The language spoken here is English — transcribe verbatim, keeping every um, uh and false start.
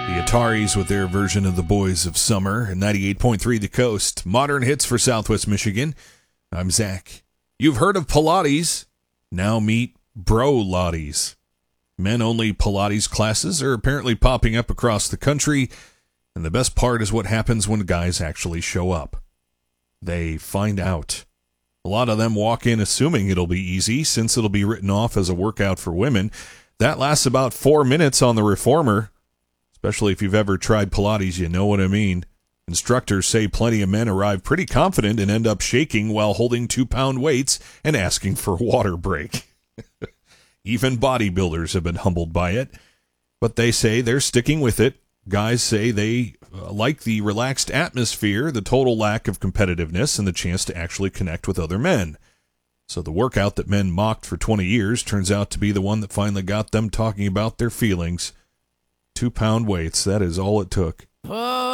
The Ataris with their version of The Boys of Summer and ninety-eight point three The Coast. Modern hits for Southwest Michigan. I'm Zach. You've heard of Pilates. Now meet Bro-Lattes. Men-only Pilates classes are apparently popping up across the country, and the best part is what happens when guys actually show up. They find out. A lot of them walk in assuming it'll be easy, since it'll be written off as a workout for women. That lasts about four minutes on the reformer. Especially if you've ever tried Pilates, you know what I mean. Instructors say plenty of men arrive pretty confident and end up shaking while holding two-pound weights and asking for a water break. Even bodybuilders have been humbled by it. But they say they're sticking with it. Guys say they uh, like the relaxed atmosphere, the total lack of competitiveness, and the chance to actually connect with other men. So the workout that men mocked for twenty years turns out to be the one that finally got them talking about their feelings. Two-pound weights, that is all it took.